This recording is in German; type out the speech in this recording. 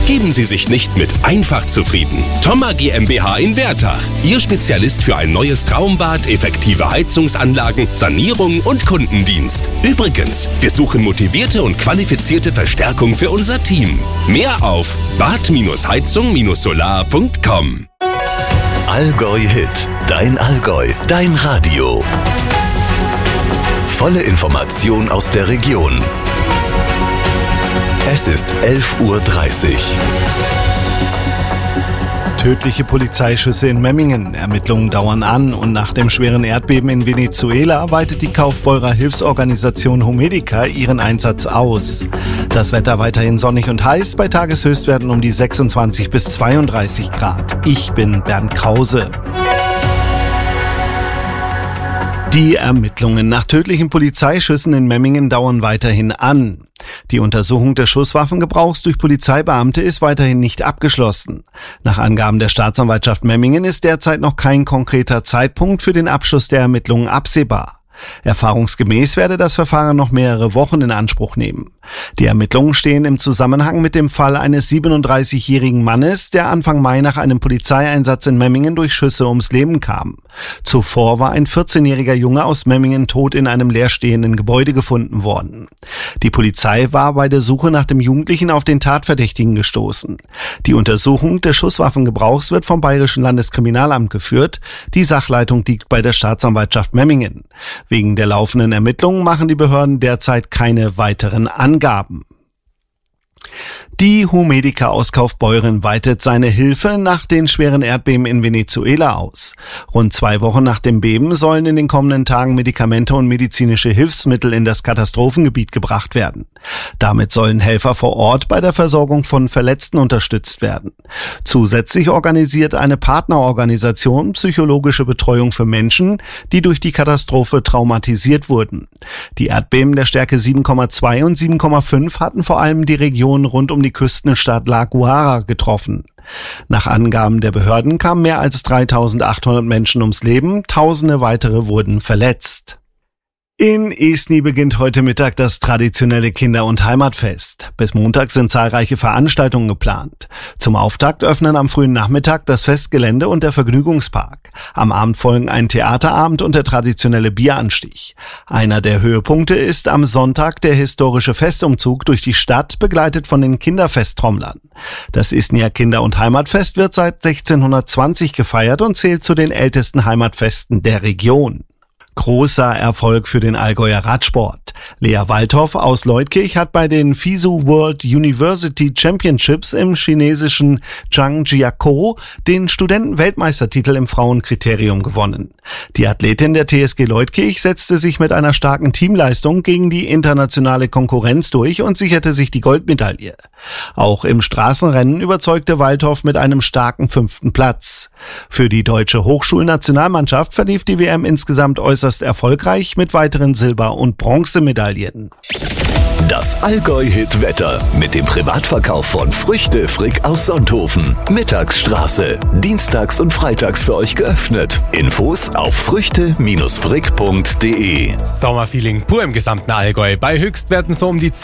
Geben Sie sich nicht mit einfach zufrieden. Thoma GmbH in Wertach. Ihr Spezialist für ein neues Traumbad, effektive Heizungsanlagen, Sanierung und Kundendienst. Übrigens, wir suchen motivierte und qualifizierte Verstärkung für unser Team. Mehr auf bad-heizung-solar.com. Allgäu Hit. Dein Allgäu. Dein Radio. Volle Information aus der Region. Es ist 11:30 Uhr. Tödliche Polizeischüsse in Memmingen. Ermittlungen dauern an und nach dem schweren Erdbeben in Venezuela weitet die Kaufbeurer Hilfsorganisation Homedica ihren Einsatz aus. Das Wetter weiterhin sonnig und heiß, bei Tageshöchstwerten um die 26 bis 32 Grad. Ich bin Bernd Krause. Die Ermittlungen nach tödlichen Polizeischüssen in Memmingen dauern weiterhin an. Die Untersuchung des Schusswaffengebrauchs durch Polizeibeamte ist weiterhin nicht abgeschlossen. Nach Angaben der Staatsanwaltschaft Memmingen ist derzeit noch kein konkreter Zeitpunkt für den Abschluss der Ermittlungen absehbar. Erfahrungsgemäß werde das Verfahren noch mehrere Wochen in Anspruch nehmen. Die Ermittlungen stehen im Zusammenhang mit dem Fall eines 37-jährigen Mannes, der Anfang Mai nach einem Polizeieinsatz in Memmingen durch Schüsse ums Leben kam. Zuvor war ein 14-jähriger Junge aus Memmingen tot in einem leerstehenden Gebäude gefunden worden. Die Polizei war bei der Suche nach dem Jugendlichen auf den Tatverdächtigen gestoßen. Die Untersuchung des Schusswaffengebrauchs wird vom Bayerischen Landeskriminalamt geführt. Die Sachleitung liegt bei der Staatsanwaltschaft Memmingen. Wegen der laufenden Ermittlungen machen die Behörden derzeit keine weiteren Angaben. Die Homedica aus Kaufbeuren weitet seine Hilfe nach den schweren Erdbeben in Venezuela aus. Rund 2 Wochen nach dem Beben sollen in den kommenden Tagen Medikamente und medizinische Hilfsmittel in das Katastrophengebiet gebracht werden. Damit sollen Helfer vor Ort bei der Versorgung von Verletzten unterstützt werden. Zusätzlich organisiert eine Partnerorganisation psychologische Betreuung für Menschen, die durch die Katastrophe traumatisiert wurden. Die Erdbeben der Stärke 7,2 und 7,5 hatten vor allem die Region rund um die Küstenstadt La Guaira getroffen. Nach Angaben der Behörden kamen mehr als 3.800 Menschen ums Leben, Tausende weitere wurden verletzt. In Esny beginnt heute Mittag das traditionelle Kinder- und Heimatfest. Bis Montag sind zahlreiche Veranstaltungen geplant. Zum Auftakt öffnen am frühen Nachmittag das Festgelände und der Vergnügungspark. Am Abend folgen ein Theaterabend und der traditionelle Bieranstich. Einer der Höhepunkte ist am Sonntag der historische Festumzug durch die Stadt, begleitet von den Kinderfesttrommlern. Das Esnyer Kinder- und Heimatfest wird seit 1620 gefeiert und zählt zu den ältesten Heimatfesten der Region. Großer Erfolg für den Allgäuer Radsport. Lea Waldhoff aus Leutkirch hat bei den FISU World University Championships im chinesischen Zhangjiakou den Studenten-Weltmeistertitel im Frauenkriterium gewonnen. Die Athletin der TSG Leutkirch setzte sich mit einer starken Teamleistung gegen die internationale Konkurrenz durch und sicherte sich die Goldmedaille. Auch im Straßenrennen überzeugte Waldhoff mit einem starken 5. Platz. Für die deutsche Hochschulnationalmannschaft verlief die WM insgesamt äußerst erfolgreich mit weiteren Silber- und Bronzemedaillen. Das Allgäu-Hit-Wetter mit dem Privatverkauf von Früchte Frick aus Sonthofen. Mittagsstraße. Dienstags und freitags für euch geöffnet. Infos auf früchte-frick.de. Sommerfeeling pur im gesamten Allgäu. Bei Höchstwerten so um die